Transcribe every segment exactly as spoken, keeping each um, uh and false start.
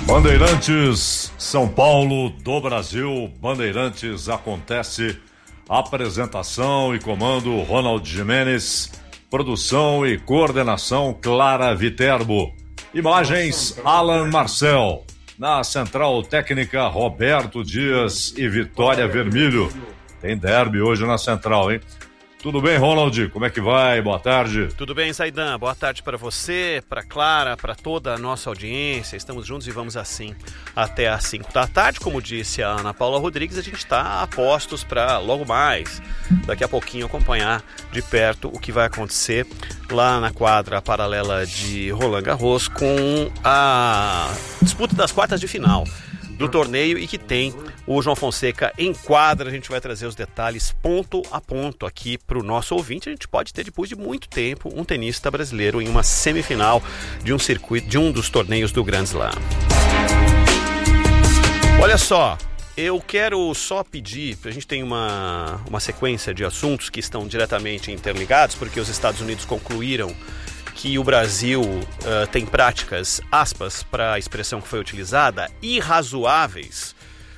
Bandeirantes, São Paulo do Brasil, Bandeirantes acontece, apresentação e comando Ronald Gimenez, produção e coordenação Clara Viterbo, imagens Alan Marcel, na central técnica Roberto Dias e Vitória Vermilho. Tem derby hoje na central, hein? Tudo bem, Ronald? Como é que vai? Boa tarde. Tudo bem, Zaidan. Boa tarde para você, para Clara, para toda a nossa audiência. Estamos juntos e vamos assim até às cinco da tarde. Como disse a Ana Paula Rodrigues, a gente está a postos para logo mais, daqui a pouquinho, acompanhar de perto o que vai acontecer lá na quadra paralela de Roland Garros com a disputa das quartas de final do torneio e que tem o João Fonseca em quadra. A gente vai trazer os detalhes ponto a ponto aqui para o nosso ouvinte. A gente pode ter, depois de muito tempo, um tenista brasileiro em uma semifinal de um circuito, de um dos torneios do Grand Slam. Olha só, eu quero só pedir, a gente tem uma, uma sequência de assuntos que estão diretamente interligados, porque os Estados Unidos concluíram que o Brasil uh, tem práticas, aspas, para a expressão que foi utilizada, irrazoáveis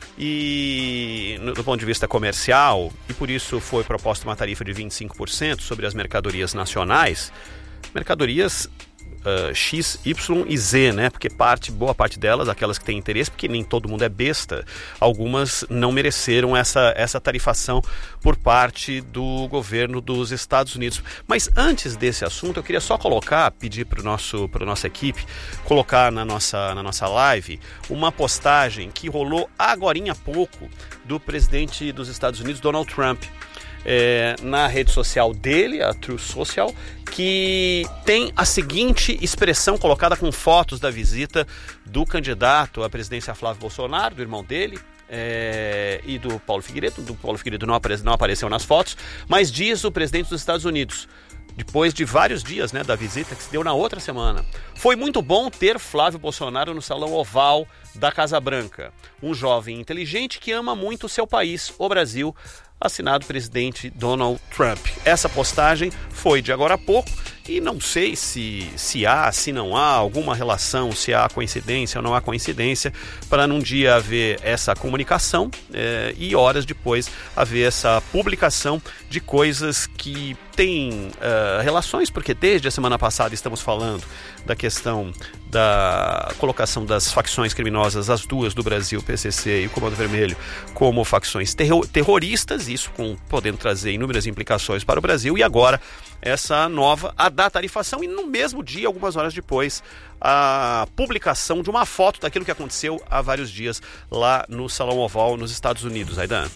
e no, do ponto de vista comercial, e por isso foi proposta uma tarifa de vinte e cinco por cento sobre as mercadorias nacionais, mercadorias Uh, X, Y e Z, né? Porque parte, boa parte delas, aquelas que têm interesse, porque nem todo mundo é besta, algumas não mereceram essa, essa tarifação por parte do governo dos Estados Unidos. Mas antes desse assunto, eu queria só colocar, pedir para nosso, para nossa equipe, colocar na nossa, na nossa live uma postagem que rolou agorinha há pouco do presidente dos Estados Unidos, Donald Trump. É, na rede social dele, a Truth Social, que tem a seguinte expressão colocada com fotos da visita do candidato à presidência Flávio Bolsonaro, do irmão dele, é, e do Paulo Figueiredo. Do Paulo Figueiredo não, apare, não apareceu nas fotos, mas diz o presidente dos Estados Unidos, depois de vários dias, né, da visita que se deu na outra semana: foi muito bom ter Flávio Bolsonaro no Salão Oval da Casa Branca, um jovem inteligente que ama muito o seu país, o Brasil. Assinado presidente Donald Trump. Essa postagem foi de agora a pouco e não sei se, se há, se não há alguma relação, se há coincidência ou não há coincidência, para num dia haver essa comunicação é, e horas depois haver essa publicação de coisas que têm uh, relações, porque desde a semana passada estamos falando da questão da colocação das facções criminosas, as duas do Brasil, P C C e o Comando Vermelho, como facções terro- terroristas, isso com, podendo trazer inúmeras implicações para o Brasil, e agora essa nova, a da tarifação, e no mesmo dia, algumas horas depois, a publicação de uma foto daquilo que aconteceu há vários dias lá no Salão Oval, nos Estados Unidos. Aidan.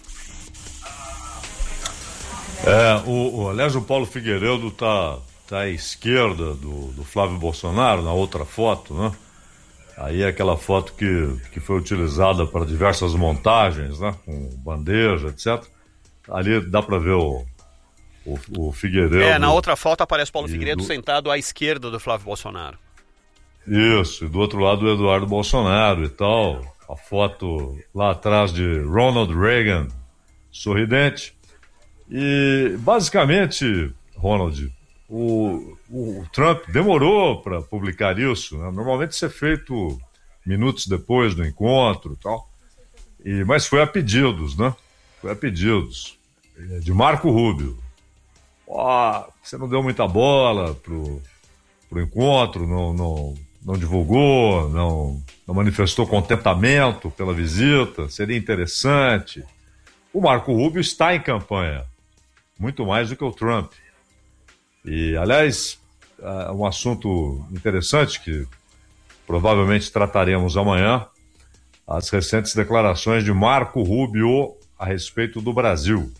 É, o, o, aliás, o Paulo Figueiredo tá, tá à esquerda do, do Flávio Bolsonaro, na outra foto, né? Aí é aquela foto que, que foi utilizada para diversas montagens, né? Com bandeja, etcétera. Ali dá para ver o, o, o Figueiredo. É, na outra foto aparece o Paulo Figueiredo do... sentado à esquerda do Flávio Bolsonaro. Isso, e do outro lado o Eduardo Bolsonaro e tal. A foto lá atrás de Ronald Reagan, sorridente. E, basicamente, Ronald, o, o Trump demorou para publicar isso, né? Normalmente isso é feito minutos depois do encontro e tal. E, mas foi a pedidos, né? Foi a pedidos. De Marco Rubio. Oh, você não deu muita bola pro, pro encontro, não, não, não divulgou, não, não manifestou contentamento pela visita, seria interessante. O Marco Rubio está em campanha, muito mais do que o Trump. E, aliás, uh, um assunto interessante que provavelmente trataremos amanhã, as recentes declarações de Marco Rubio a respeito do Brasil.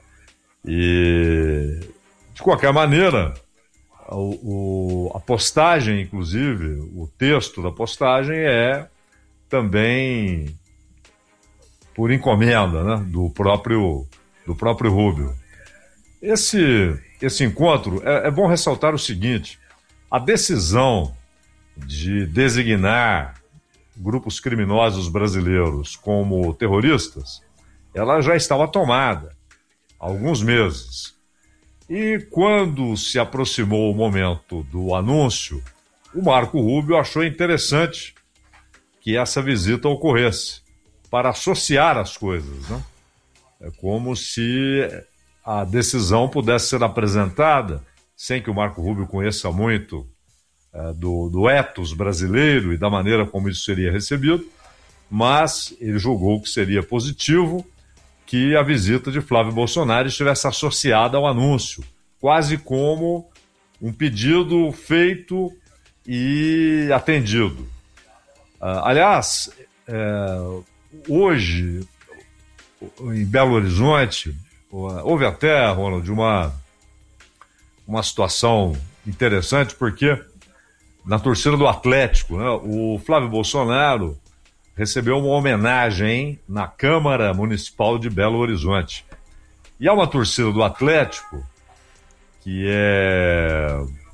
E, de qualquer maneira, o, o, a postagem, inclusive, o texto da postagem é também por encomenda, né, do próprio, do próprio Rubio. Esse, esse encontro, é, é bom ressaltar o seguinte: a decisão de designar grupos criminosos brasileiros como terroristas, ela já estava tomada há alguns meses. E quando se aproximou o momento do anúncio, o Marco Rubio achou interessante que essa visita ocorresse, para associar as coisas, né? É como se a decisão pudesse ser apresentada, sem que o Marco Rubio conheça muito é, do, do ethos brasileiro e da maneira como isso seria recebido, mas ele julgou que seria positivo que a visita de Flávio Bolsonaro estivesse associada ao anúncio, quase como um pedido feito e atendido. Uh, aliás, é, hoje, em Belo Horizonte, houve até, Ronald, uma, uma situação interessante, porque na torcida do Atlético, né, o Flávio Bolsonaro recebeu uma homenagem na Câmara Municipal de Belo Horizonte. E há uma torcida do Atlético que é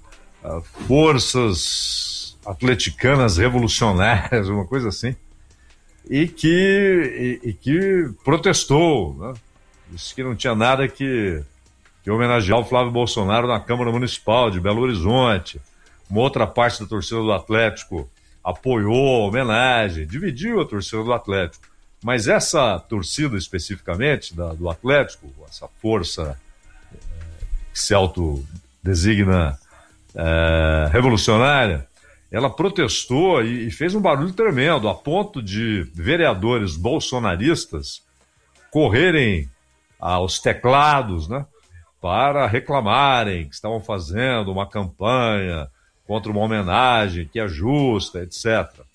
Forças Atleticanas Revolucionárias, uma coisa assim, e que, e, e que protestou, né? Disse que não tinha nada que, que homenagear o Flávio Bolsonaro na Câmara Municipal de Belo Horizonte. Uma outra parte da torcida do Atlético apoiou a homenagem, dividiu a torcida do Atlético. Mas essa torcida especificamente da, do Atlético, essa força é, que se autodesigna é, revolucionária, ela protestou e, e fez um barulho tremendo, a ponto de vereadores bolsonaristas correrem aos teclados, né, para reclamarem que estavam fazendo uma campanha contra uma homenagem que é justa, etcétera.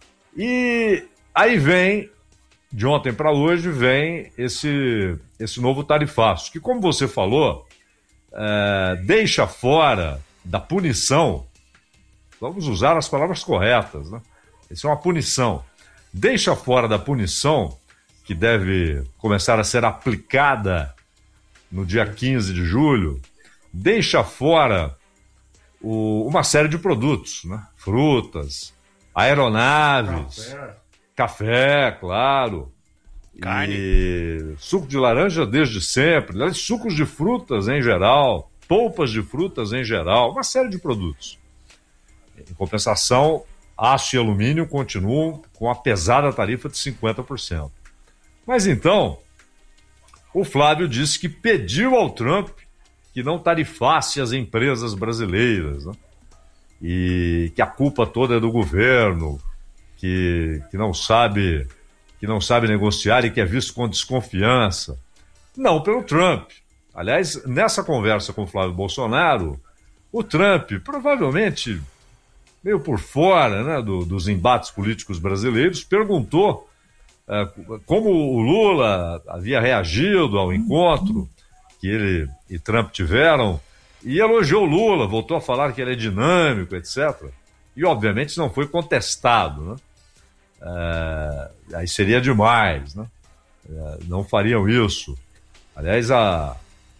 E aí vem, de ontem para hoje, vem esse, esse novo tarifaço, que, como você falou, é, deixa fora da punição, vamos usar as palavras corretas, né? Isso é uma punição. Deixa fora da punição, que deve começar a ser aplicada no dia quinze de julho, deixa fora o, uma série de produtos, né? Frutas, aeronaves, café, café claro, carne, e suco de laranja desde sempre, sucos de frutas em geral, polpas de frutas em geral, uma série de produtos. Em compensação, aço e alumínio continuam com a pesada tarifa de cinquenta por cento. Mas então, o Flávio disse que pediu ao Trump que não tarifasse as empresas brasileiras, né? E que a culpa toda é do governo, que, que, não sabe, que não sabe negociar e que é visto com desconfiança. Não pelo Trump. Aliás, nessa conversa com o Flávio Bolsonaro, o Trump, provavelmente meio por fora, né, do, dos embates políticos brasileiros, perguntou uh, como o Lula havia reagido ao encontro que ele e Trump tiveram, e elogiou o Lula, voltou a falar que ele é dinâmico, etcétera. E, obviamente, isso não foi contestado, né? Uh, aí seria demais, né? Uh, não fariam isso. Aliás, a,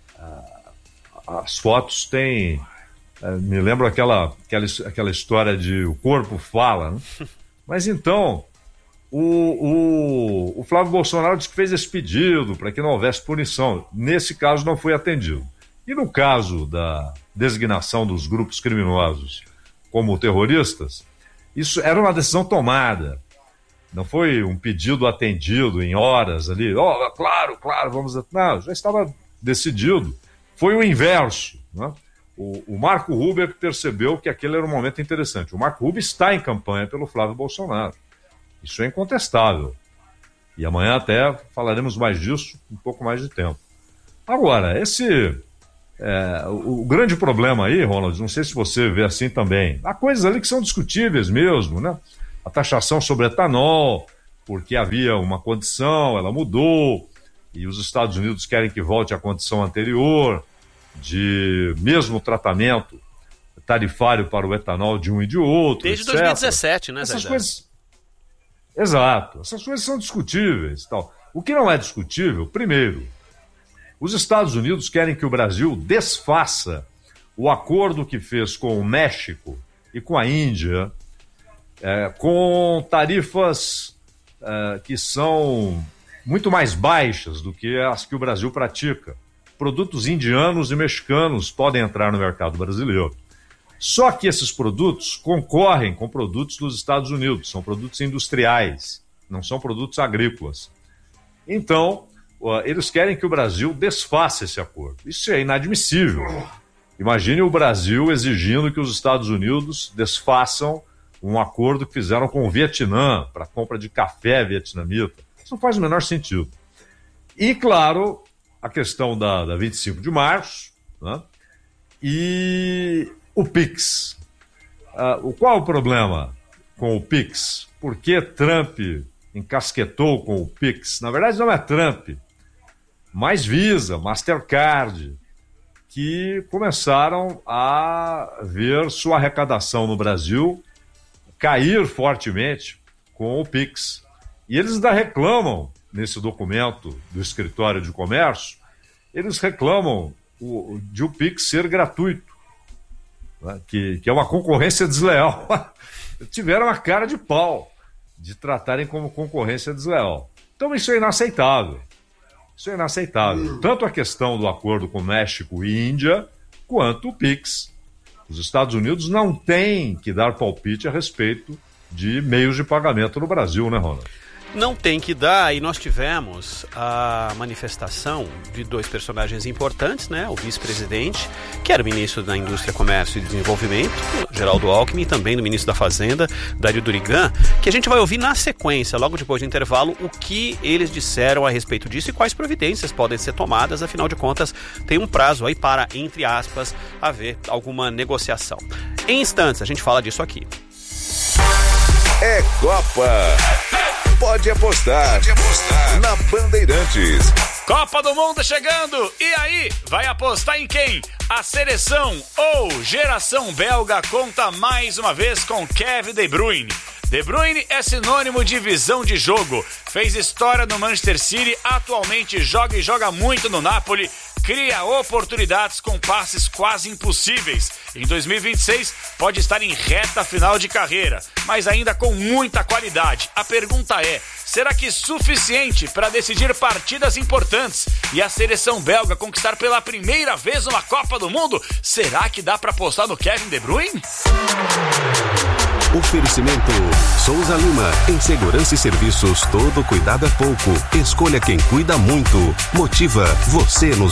a, as fotos têm... Uh, me lembro aquela, aquela, aquela história de o corpo fala, né? Mas então, o, o, o Flávio Bolsonaro disse que fez esse pedido para que não houvesse punição. Nesse caso, não foi atendido. E no caso da designação dos grupos criminosos como terroristas, isso era uma decisão tomada. Não foi um pedido atendido em horas ali. Oh, claro, claro, vamos... Não, já estava decidido. Foi o inverso, né? O, o Marco Rubio percebeu que aquele era um momento interessante. O Marco Rubio está em campanha pelo Flávio Bolsonaro. Isso é incontestável. E amanhã até falaremos mais disso, um pouco mais de tempo. Agora, esse... É, o, o grande problema aí, Ronald, não sei se você vê assim também, há coisas ali que são discutíveis mesmo, né? A taxação sobre etanol, porque havia uma condição, ela mudou, e os Estados Unidos querem que volte à condição anterior, de mesmo tratamento tarifário para o etanol de um e de outro. Desde etcétera. dois mil e dezessete, né, Zé? Essas coisas... Exato, essas coisas são discutíveis. Tal. O que não é discutível, primeiro, os Estados Unidos querem que o Brasil desfaça o acordo que fez com o México e com a Índia, é, com tarifas é, que são muito mais baixas do que as que o Brasil pratica. Produtos indianos e mexicanos podem entrar no mercado brasileiro. Só que esses produtos concorrem com produtos dos Estados Unidos, são produtos industriais, não são produtos agrícolas. Então, eles querem que o Brasil desfaça esse acordo. Isso é inadmissível. Imagine o Brasil exigindo que os Estados Unidos desfaçam um acordo que fizeram com o Vietnã para compra de café vietnamita. Isso não faz o menor sentido. E, claro, a questão da, da vinte e cinco de março, né? E o Pix. Uh, qual é o problema com o Pix? Por que Trump encasquetou com o Pix? Na verdade, não é Trump, mas Visa, Mastercard, que começaram a ver sua arrecadação no Brasil cair fortemente com o Pix. E eles ainda reclamam, nesse documento do Escritório de Comércio, eles reclamam o, de o Pix ser gratuito, né? que, que é uma concorrência desleal. Tiveram a cara de pau de tratarem como concorrência desleal. Então isso é inaceitável. Isso é inaceitável. Tanto a questão do acordo com México e Índia, quanto o Pix. Os Estados Unidos não têm que dar palpite a respeito de meios de pagamento no Brasil, né, Ronald? Não tem que dar, e nós tivemos a manifestação de dois personagens importantes, né? O vice-presidente, que era o ministro da Indústria, Comércio e Desenvolvimento, Geraldo Alckmin, e também do ministro da Fazenda, Dário Durigan, que a gente vai ouvir na sequência, logo depois do intervalo, o que eles disseram a respeito disso e quais providências podem ser tomadas, afinal de contas, tem um prazo aí para, entre aspas, haver alguma negociação. Em instantes, a gente fala disso aqui. É Copa! Pode apostar, Pode apostar na Bandeirantes. Copa do Mundo chegando! E aí, vai apostar em quem? A seleção ou geração belga conta mais uma vez com Kevin De Bruyne. De Bruyne é sinônimo de visão de jogo. Fez história no Manchester City, atualmente joga e joga muito no Napoli. Cria oportunidades com passes quase impossíveis. Em dois mil e vinte e seis pode estar em reta final de carreira, mas ainda com muita qualidade. A pergunta é, será que suficiente para decidir partidas importantes e a seleção belga conquistar pela primeira vez uma Copa do Mundo? Será que dá para apostar no Kevin De Bruyne? Oferecimento Souza Lima, em segurança e serviços, todo cuidado é pouco. Escolha quem cuida muito. Motiva você nos